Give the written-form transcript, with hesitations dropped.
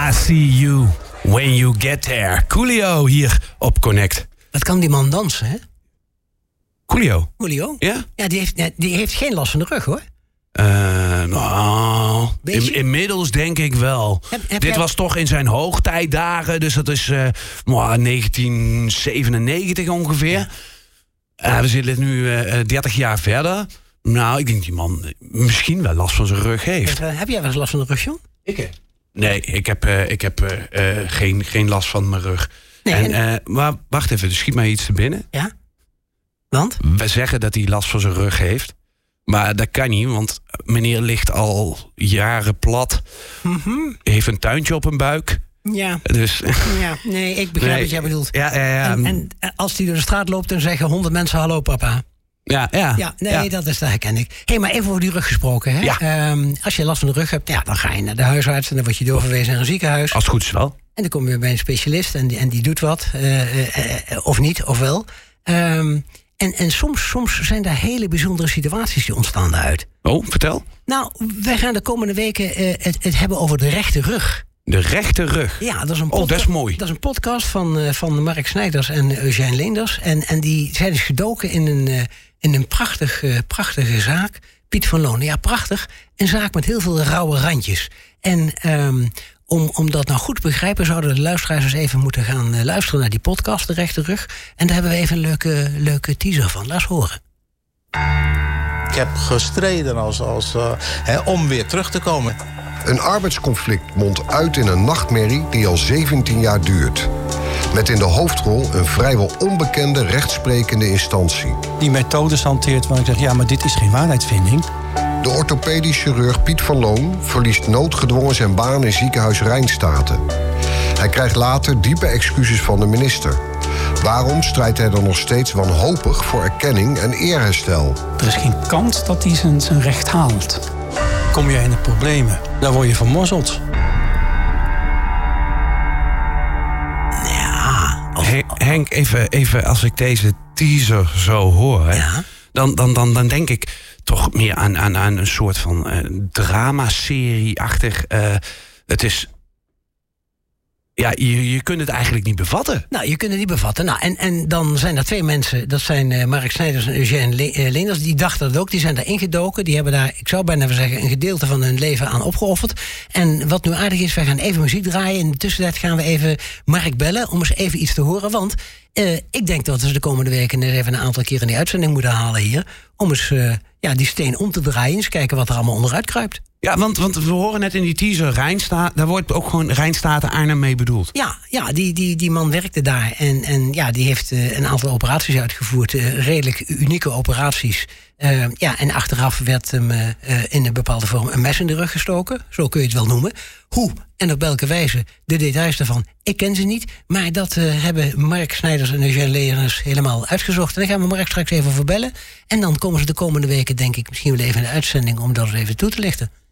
I see you when you get there. Coolio hier op Connect. Wat kan die man dansen, hè? Coolio? Ja? Ja, die heeft geen last van de rug, hoor. Inmiddels denk ik wel. Dit was toch in zijn hoogtijdagen, dus dat is 1997 ongeveer. We zitten nu 30 jaar verder. Nou, ik denk die man misschien wel last van zijn rug heeft. Heb jij wel eens last van de rug, John? Nee, ik heb geen last van mijn rug. Nee, maar wacht even, er schiet mij iets te binnen. Ja? Want? We zeggen dat hij last van zijn rug heeft. Maar dat kan niet, want meneer ligt al jaren plat. Mm-hmm. Heeft een tuintje op een buik. Ja. Dus, ja, nee, ik begrijp wat jij bedoelt. Ja. En als hij door de straat loopt, dan zeggen 100 mensen hallo papa. Ja, dat herken ik. Hey, maar even over die rug gesproken. Hè? Ja. Als je last van de rug hebt, dan ga je naar de huisarts en dan word je doorverwezen naar een ziekenhuis. Als het goed is wel. En dan kom je bij een specialist en die doet wat. Of niet, of wel. En soms zijn daar hele bijzondere situaties die ontstaan daaruit. Oh, vertel. Nou, wij gaan de komende weken het hebben over de rechte rug. De rechte rug? Ja, dat is een dat is mooi. Dat is een podcast van Mark Snijders en Eugène Leenders. En die zijn dus gedoken in een prachtige zaak. Piet van Loon. Ja, prachtig. Een zaak met heel veel rauwe randjes. En om dat nou goed te begrijpen, zouden de luisteraars eens even moeten gaan luisteren naar die podcast, De Rechte Rug. En daar hebben we even een leuke teaser van. Laat eens horen. Ik heb gestreden om weer terug te komen. Een arbeidsconflict mondt uit in een nachtmerrie die al 17 jaar duurt. Met in de hoofdrol een vrijwel onbekende rechtsprekende instantie. Die methodes hanteert waar ik zeg, maar dit is geen waarheidsvinding. De orthopedisch chirurg Piet van Loon verliest noodgedwongen zijn baan in ziekenhuis Rijnstaten. Hij krijgt later diepe excuses van de minister. Waarom strijdt hij dan nog steeds wanhopig voor erkenning en eerherstel? Er is geen kans dat hij zijn recht haalt. Kom je in de problemen, dan word je vermorzeld. Ja. Henk, even als ik deze teaser zo hoor, hè, dan denk ik toch meer aan een soort van dramaserie-achtig. Het is... Ja, je kunt het eigenlijk niet bevatten. Nou, je kunt het niet bevatten. Nou, en dan zijn er twee mensen. Dat zijn Mark Snijders en Eugène Leenders. Die dachten dat ook. Die zijn daar ingedoken. Die hebben daar, ik zou bijna zeggen, een gedeelte van hun leven aan opgeofferd. En wat nu aardig is, wij gaan even muziek draaien. In de tussentijd gaan we even Mark bellen om eens even iets te horen. Want ik denk dat we de komende weken net even een aantal keer in die uitzending moeten halen hier. Om eens die steen om te draaien. Eens kijken wat er allemaal onderuit kruipt. Ja, want we horen net in die teaser Rijnstaten. Daar wordt ook gewoon Rijnstaten Arnhem mee bedoeld. Ja, die man werkte daar. En die heeft een aantal operaties uitgevoerd. Redelijk unieke operaties. En achteraf werd hem in een bepaalde vorm een mes in de rug gestoken. Zo kun je het wel noemen. Hoe en op welke wijze, de details daarvan, ik ken ze niet. Maar dat hebben Mark Snijders en Eugène Leenders helemaal uitgezocht. En daar gaan we Mark straks even voor bellen. En dan komen ze de komende weken, denk ik, misschien wel even in de uitzending om dat eens even toe te lichten.